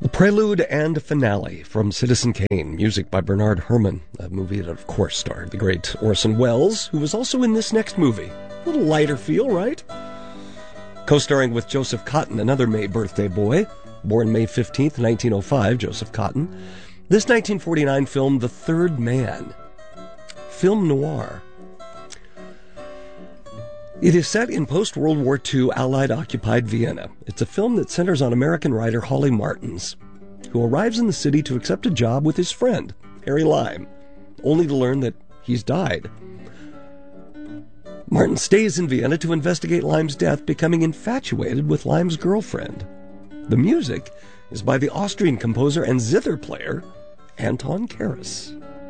The Prelude and Finale from Citizen Kane, music by Bernard Herrmann, a movie that, of course, starred the great Orson Welles, who was also in this next movie. A little lighter feel, right? Co-starring with Joseph Cotten, another May birthday boy, born May 15th, 1905, Joseph Cotten. This 1949 film, The Third Man, film noir. It is set in post-World War II Allied-occupied Vienna. It's a film that centers on American writer Holly Martins, who arrives in the city to accept a job with his friend, Harry Lime, only to learn that he's died. Martin stays in Vienna to investigate Lime's death, becoming infatuated with Lime's girlfriend. The music is by the Austrian composer and zither player, Anton Karas.